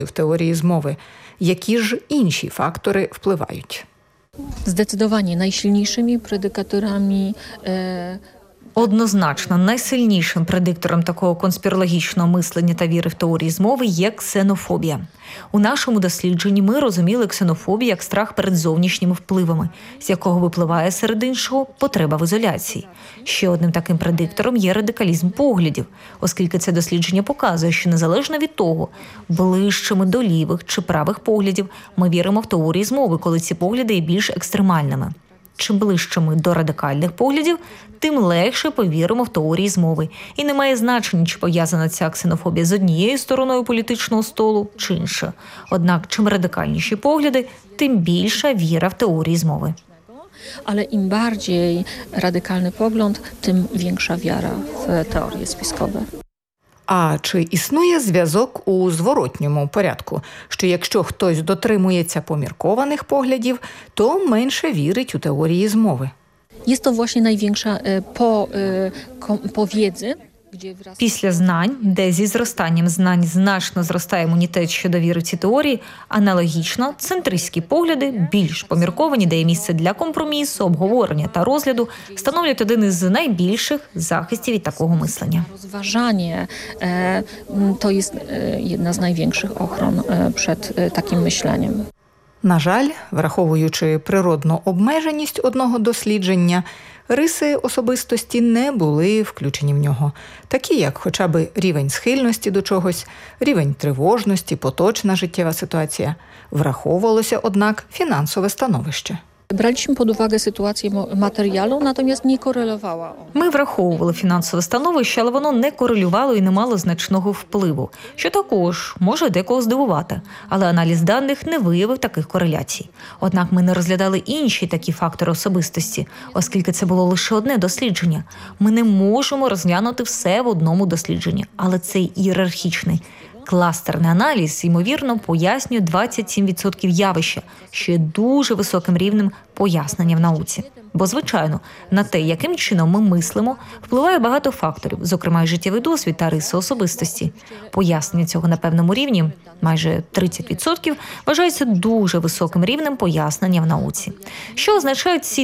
в теорії змови. Які ж інші фактори впливають? Zdecydowanie najsilniejszymi predykatorami Однозначно, найсильнішим предиктором такого конспірологічного мислення та віри в теорії змови є ксенофобія. У нашому дослідженні ми розуміли ксенофобію як страх перед зовнішніми впливами, з якого випливає серед іншого потреба в ізоляції. Ще одним таким предиктором є радикалізм поглядів, оскільки це дослідження показує, що незалежно від того, ближчими до лівих чи правих поглядів, ми віримо в теорії змови, коли ці погляди є більш екстремальними. Чим ближче ми до радикальних поглядів, тим легше повіримо в теорії змови. І не має значення, чи пов'язана ця ксенофобія з однією стороною політичного столу, чи іншою. Однак, чим радикальніші погляди, тим більша віра в теорії змови. ale im bardziej radykalny pogląd, tym większa wiara w teorie spiskowe. А чи існує зв'язок у зворотньому порядку, що якщо хтось дотримується поміркованих поглядів, то менше вірить у теорії змови? Jest to właśnie największa po wiedzy, gdzie wraz Після знань, де зі зростанням знань значно зростає імунітет щодо віри в ці теорії, аналогічно центристські погляди, більш помірковані, де є місце для компромісу, обговорення та розгляду, становлять один із найбільших захистів від такого мислення. rozważanie to jest jedna z największych ochron przed takim myśleniem. На жаль, враховуючи природну обмеженість одного дослідження, риси особистості не були включені в нього, такі як хоча б рівень схильності до чогось, рівень тривожності, поточна життєва ситуація. Враховувалося, однак, фінансове становище. Braliśmy pod uwagę sytuację materialną, natomiast nie korelowała ona. Ми враховували фінансове становище, але воно не корелювало і не мало значного впливу, що також може декого здивувати. Але аналіз даних не виявив таких кореляцій. Однак ми не розглядали інші такі фактори особистості, оскільки це було лише одне дослідження. Ми не можемо розглянути все в одному дослідженні, але цей ієрархічний кластерний аналіз, ймовірно, пояснює 27% явища, що є дуже високим рівнем пояснення в науці. Бо, звичайно, на те, яким чином ми мислимо, впливає багато факторів, зокрема й життєвий досвід та риси особистості. Пояснення цього на певному рівні, майже 30%, вважається дуже високим рівнем пояснення в науці. Що означають ці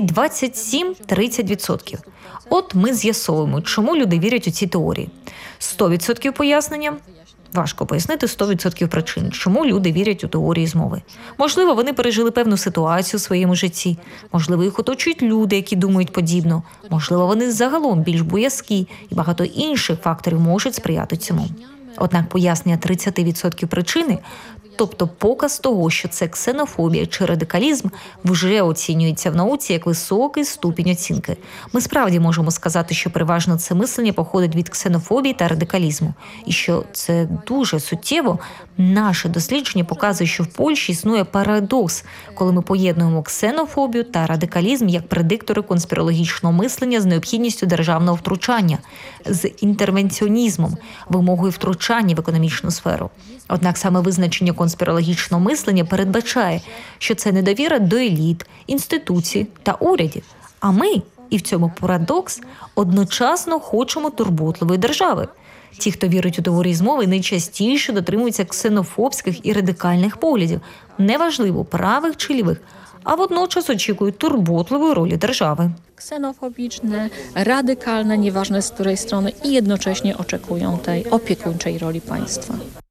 27-30%? От ми з'ясовуємо, чому люди вірять у ці теорії. 100% пояснення – важко пояснити 100% причин, чому люди вірять у теорії змови. Можливо, вони пережили певну ситуацію у своєму житті. Можливо, їх оточують люди, які думають подібно. Можливо, вони загалом більш боязкі, і багато інших факторів можуть сприяти цьому. Однак пояснення 30% причини, тобто показ того, що це ксенофобія чи радикалізм, вже оцінюється в науці як високий ступінь оцінки. Ми справді можемо сказати, що переважно це мислення походить від ксенофобії та радикалізму. І що це дуже суттєво, наше дослідження показує, що в Польщі існує парадокс, коли ми поєднуємо ксенофобію та радикалізм як предиктори конспірологічного мислення з необхідністю державного втручання, з інтервенціонізмом, вимогою втручання в економічну сферу. Однак саме визначення конспірологічного мислення передбачає, що це недовіра до еліт, інституцій та урядів. А ми, і в цьому парадокс, одночасно хочемо турботливої держави. Ті, хто вірить у теорії змови, найчастіше дотримуються ксенофобських і радикальних поглядів, неважливо правих чи лівих, а водночас очікують турботливої ролі держави. Ksenofobiczne, radykalne, nieważne z której strony i jednocześnie oczekują tej opiekuńczej roli państwa.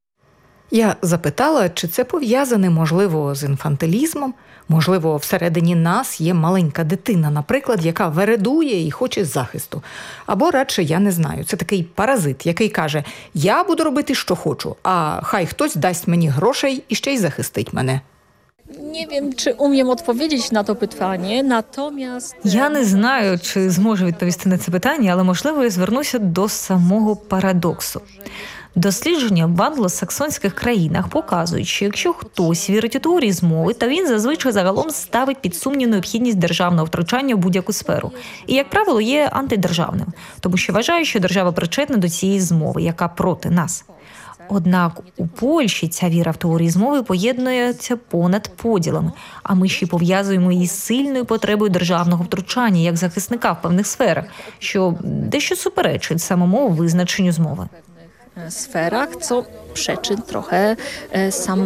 Я запитала, чи це пов'язане, можливо, з інфантилізмом? Можливо, всередині нас є маленька дитина, наприклад, яка вередує і хоче захисту. Або радше, я не знаю, це такий паразит, який каже, я буду робити, що хочу, а хай хтось дасть мені грошей і ще й захистить мене. Nie wiem, czy umiem odpowiedzieć na to pytanie, natomiast... Я не знаю, чи зможу відповісти на це питання, але, можливо, я звернуся до самого парадоксу. Дослідження в англосаксонських країнах показують, що якщо хтось вірить у теорії змови, то він зазвичай загалом ставить під сумнів необхідність державного втручання в будь-яку сферу. І, як правило, є антидержавним, тому що вважає, що держава причетна до цієї змови, яка проти нас. Однак у Польщі ця віра в теорії змови поєднується понад поділами, а ми ще пов'язуємо її з сильною потребою державного втручання як захисника в певних сферах, що дещо суперечить самому визначенню змови. sferach, co przeczy trochę